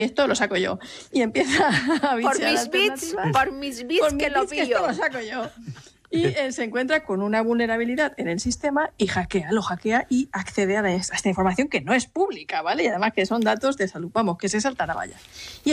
esto lo saco yo. Y empieza a bichear por mis bits que lo pillo. Que esto lo saco yo. Y se encuentra con una vulnerabilidad en el sistema y lo hackea y accede a esta información que no es pública, ¿vale? Y además que son datos de salud, vamos, que se salta la valla. Y